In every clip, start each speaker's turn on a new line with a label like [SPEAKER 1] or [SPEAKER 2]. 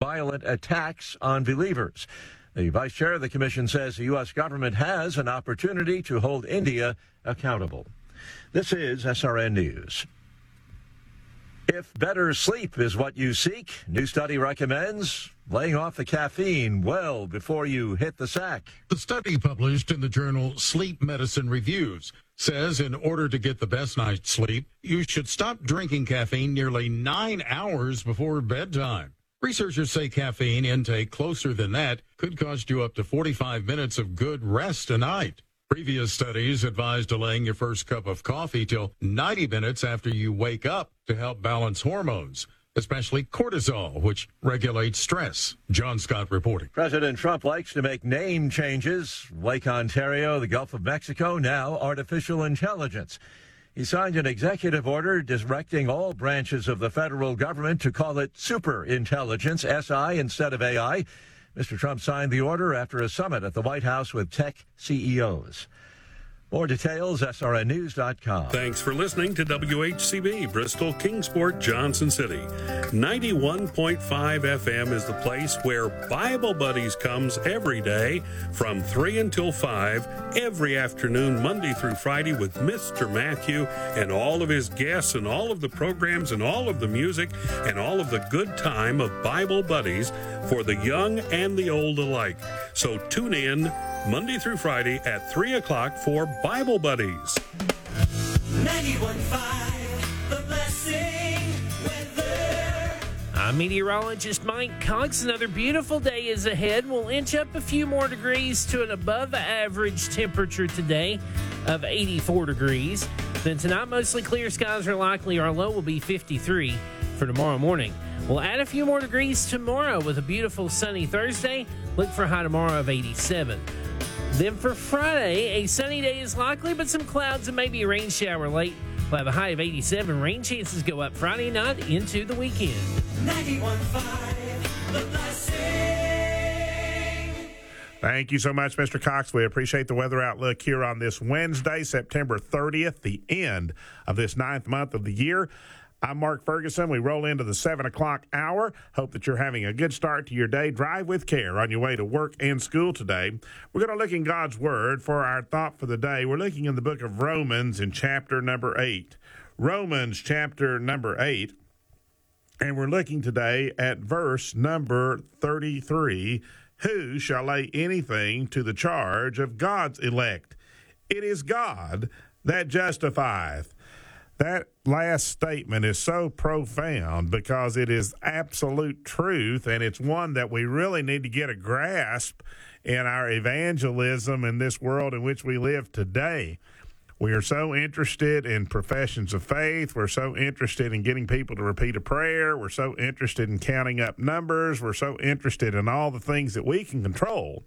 [SPEAKER 1] violent attacks on believers. The vice chair of the commission says the U.S. government has an opportunity to hold India accountable. This is SRN News. If better sleep is what you seek, new study recommends laying off the caffeine well before you hit the sack.
[SPEAKER 2] The study published in the journal Sleep Medicine Reviews says in order to get the best night's sleep, you should stop drinking caffeine nearly 9 hours before bedtime. Researchers say caffeine intake closer than that could cost you up to 45 minutes of good rest a night. Previous studies advised delaying your first cup of coffee till 90 minutes after you wake up to help balance hormones, especially cortisol, which regulates stress. John Scott reporting.
[SPEAKER 1] President Trump likes to make name changes. Lake Ontario, the Gulf of Mexico, now artificial intelligence. He signed an executive order directing all branches of the federal government to call it super intelligence, SI, instead of AI. Mr. Trump signed the order after a summit at the White House with tech CEOs. More details, srnnews.com.
[SPEAKER 3] Thanks for listening to WHCB, Bristol, Kingsport, Johnson City. 91.5 FM is the place where Bible Buddies comes every day from 3 until 5, every afternoon, Monday through Friday, with Mr. Matthew and all of his guests and all of the programs and all of the music and all of the good time of Bible Buddies for the young and the old alike. So tune in Monday through Friday at 3 o'clock for Bible Buddies.
[SPEAKER 4] 91.5, The Blessing Weather.
[SPEAKER 5] I'm meteorologist Mike Cox. Another beautiful day is ahead. We'll inch up a few more degrees to an above-average temperature today of 84 degrees. Then tonight, mostly clear skies are likely. Our low will be 53 for tomorrow morning. We'll add a few more degrees tomorrow with a beautiful sunny Thursday. Look for a high tomorrow of 87. Then for Friday, a sunny day is likely, but some clouds and maybe a rain shower late. We'll have a high of 87. Rain chances go up Friday night into the weekend.
[SPEAKER 4] 91.5, The Blessing.
[SPEAKER 6] Thank you so much, Mr. Cox. We appreciate the weather outlook here on this Wednesday, September 30th, the end of this 9th month of the year. I'm Mark Ferguson. We roll into the 7 o'clock hour. Hope that you're having a good start to your day. Drive with care on your way to work and school today. We're going to look in God's Word for our thought for the day. We're looking in the book of Romans in chapter number 8. Romans chapter number 8. And we're looking today at verse number 33. Who shall lay anything to the charge of God's elect? It is God that justifieth. That last statement is so profound because it is absolute truth, and it's one that we really need to get a grasp in our evangelism in this world in which we live today. We are so interested in professions of faith. We're so interested in getting people to repeat a prayer. We're so interested in counting up numbers. We're so interested in all the things that we can control.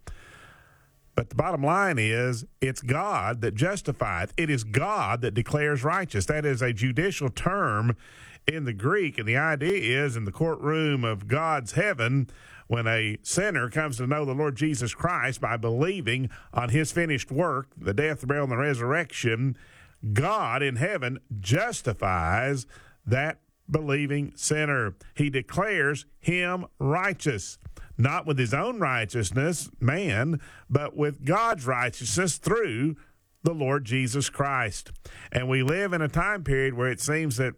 [SPEAKER 6] But the bottom line is, it's God that justifieth. It is God that declares righteous. That is a judicial term in the Greek, and the idea is in the courtroom of God's heaven, when a sinner comes to know the Lord Jesus Christ by believing on his finished work, the death, the burial, and the resurrection, God in heaven justifies that believing sinner. He declares him righteous. Not with his own righteousness, man, but with God's righteousness through the Lord Jesus Christ. And we live in a time period where it seems that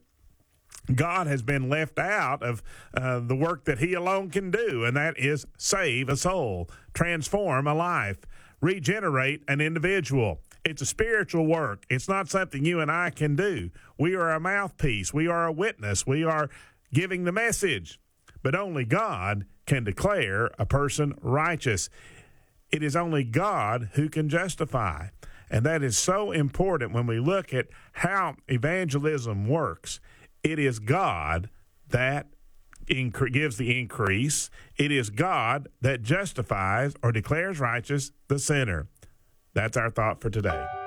[SPEAKER 6] God has been left out of the work that he alone can do, and that is save a soul, transform a life, regenerate an individual. It's a spiritual work. It's not something you and I can do. We are a mouthpiece. We are a witness. We are giving the message. But only God can declare a person righteous. It is only God who can justify. And that is so important when we look at how evangelism works. It is God that gives the increase. It is God that justifies or declares righteous the sinner. That's our thought for today.